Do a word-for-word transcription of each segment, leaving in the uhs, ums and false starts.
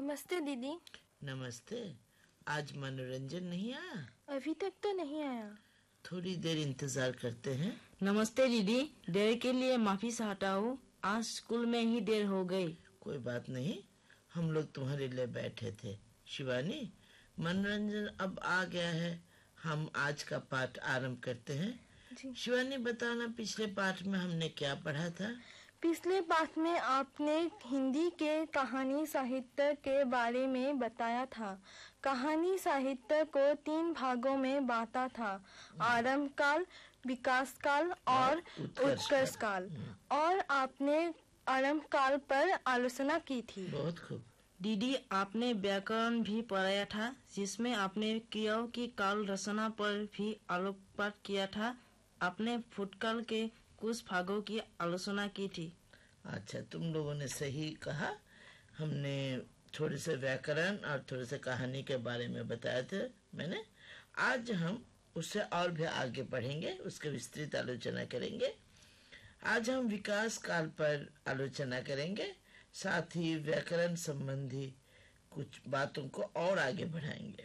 नमस्ते दीदी। नमस्ते। आज मनोरंजन नहीं आया? अभी तक तो नहीं आया। थोड़ी देर इंतजार करते हैं। नमस्ते दीदी, देर के लिए माफी चाहता हूँ। आज स्कूल में ही देर हो गई। कोई बात नहीं, हम लोग तुम्हारे लिए बैठे थे। शिवानी, मनोरंजन अब आ गया है, हम आज का पाठ आरंभ करते हैं। जी। शिवानी, बताना पिछले पाठ में हमने क्या पढ़ा था? पिछले पाठ में आपने हिंदी के कहानी साहित्य के बारे में बताया था। कहानी साहित्य को तीन भागों में बांटा था, आरंभ काल, विकास काल और उत्कर्ष काल। और आपने आरंभ काल पर आलोचना की थी। बहुत खूब। दीदी, आपने व्याकरण भी पढ़ाया था, जिसमें आपने क्रियाओं की काल रचना पर भी आलोकपात किया था। आपने फुटकाल के कुछ भागों की आलोचना की थी। अच्छा, तुम लोगों ने सही कहा। हमने थोड़े से व्याकरण और थोड़े से कहानी के बारे में बताया था मैंने। आज हम उससे और भी आगे बढ़ेंगे, उसके विस्तृत आलोचना करेंगे। आज हम विकास काल पर आलोचना करेंगे, साथ ही व्याकरण संबंधी कुछ बातों को और आगे बढ़ाएंगे।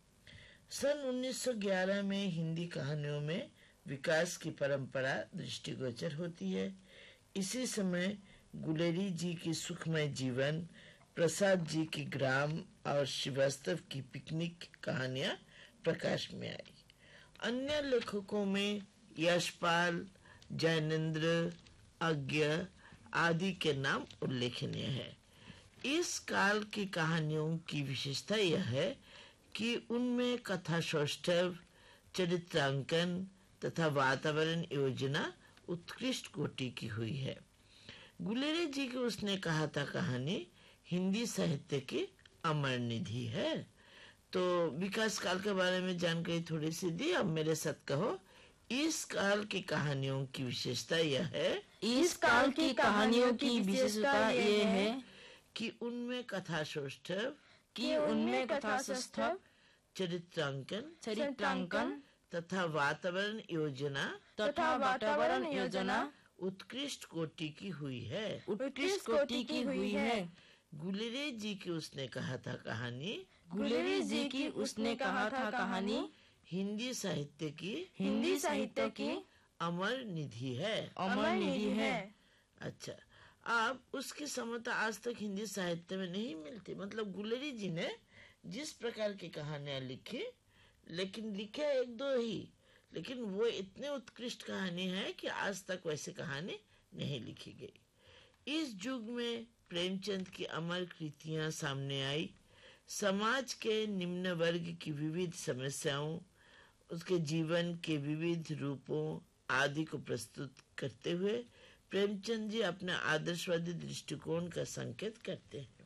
सन उन्नीस सौ ग्यारह में हिंदी कहानियों में विकास की परंपरा दृष्टिगोचर होती है। इसी समय गुलेरी जी की सुखमय जीवन, प्रसाद जी की ग्राम और श्रीवास्तव की पिकनिक कहानियां प्रकाश में आई। अन्य लेखकों में यशपाल, जैनेन्द्र, अज्ञ आदि के नाम उल्लेखनीय है। इस काल की कहानियों की विशेषता यह है कि उनमें कथा सौष्ठव, चरित्रांकन तथा वातावरण योजना उत्कृष्ट कोटि की हुई है। गुलेरी जी की उसने कहा था कहानी हिंदी साहित्य की अमर निधि है। तो विकास काल के बारे में जानकारी थोड़ी सी दी। अब मेरे साथ कहो, इस काल की कहानियों की विशेषता यह है इस काल की कहानियों की विशेषता ये है कि उनमें कथा सौष्ठव, कि उनमें कथा सौष्ठव, चरित्रांकन चरित्रांकन तथा वातावरण योजना तथा वातावरण योजना उत्कृष्ट कोटि की हुई है। उत्कृष्ट कोटि की हुई है। गुलेरी जी की उसने कहा था कहानी गुलेरी जी की उसने कहा था कहानी हिंदी साहित्य की हिंदी साहित्य की अमर निधि है। अमर निधि है। अच्छा, अब उसकी समता आज तक हिंदी साहित्य में नहीं मिलती। मतलब गुलेरी जी ने जिस प्रकार की कहानियां लिखी, लेकिन लिखे एक दो ही, लेकिन वो इतने उत्कृष्ट कहानी है कि आज तक वैसी कहानी नहीं लिखी गई। इस युग में प्रेमचंद की अमर कृतियां सामने आई। समाज के निम्न वर्ग की विविध समस्याओं, उसके जीवन के विविध रूपों आदि को प्रस्तुत करते हुए प्रेमचंद जी अपने आदर्शवादी दृष्टिकोण का संकेत करते हैं।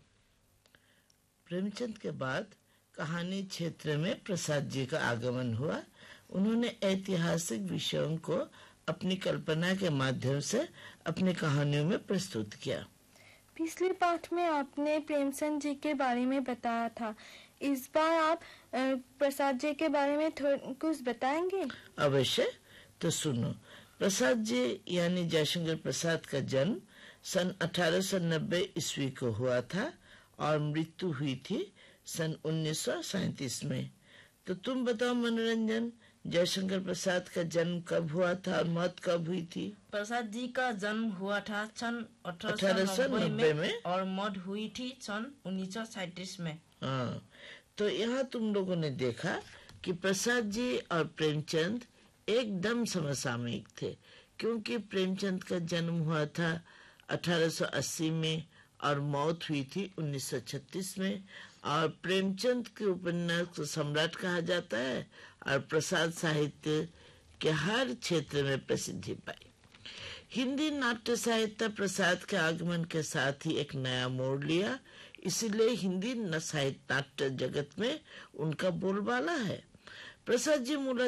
प्रेमचंद के बाद कहानी क्षेत्र में प्रसाद जी का आगमन हुआ। उन्होंने ऐतिहासिक विषयों को अपनी कल्पना के माध्यम से अपनी कहानियों में प्रस्तुत किया। पिछले पाठ में आपने प्रेमचंद जी के बारे में बताया था। इस बार आप प्रसाद जी के बारे में कुछ बताएंगे? अवश्य। तो सुनो, प्रसाद जी यानी जयशंकर प्रसाद का जन्म सन अठारह सौ नब्बे ईस्वी को हुआ था और मृत्यु हुई थी सन उन्नीस सौ सैंतीस में। तो तुम बताओ मनोरंजन, जयशंकर प्रसाद का जन्म कब हुआ था और मौत कब हुई थी? प्रसाद जी का जन्म हुआ था सन अठारह सौ नब्बे में और मौत हुई थी सन उन्नीस सौ सैंतीस में। हाँ, तो यहाँ तुम लोगों ने देखा कि प्रसाद जी और प्रेमचंद एकदम समसामयिक थे, क्योंकि प्रेमचंद का जन्म हुआ था अठारह सौ अस्सी में और मौत हुई थी उन्नीस सौ छत्तीस में। और प्रेमचंद के उपन्यास को सम्राट कहा जाता है और प्रसाद साहित्य के हर क्षेत्र में प्रसिद्धि पाई। हिंदी नाट्य साहित्य प्रसाद के आगमन के साथ ही एक नया मोड़ लिया, इसलिए हिंदी साहित्य नाट्य जगत में उनका बोलबाला है। प्रसाद जी मूलतः